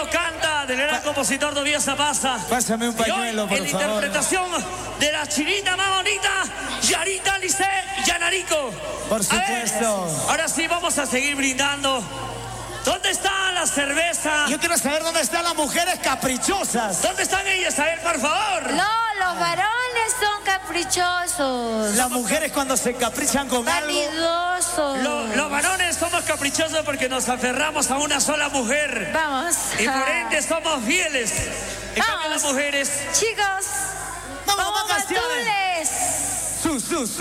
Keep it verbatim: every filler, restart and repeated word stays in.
lo canta del gran compositor Tobias Zapasa. Pásame un pañuelo, por en favor. interpretación de la chinita más bonita, Yarita Lice Yanarico. Por supuesto. Ver, ahora sí vamos a seguir brindando. ¿Dónde está la cerveza? Yo quiero saber dónde están las mujeres caprichosas. ¿Dónde están ellas? A ver, por favor. No, los varones son caprichosos. Las mujeres cuando se caprichan con Vanidosos. algo. Lo, los varones somos caprichosos porque nos aferramos a una sola mujer. Vamos. Y por ende somos fieles. En cambio las mujeres... Chicos, Vamos, vamos, vacaciones. Batules. Su, su, su.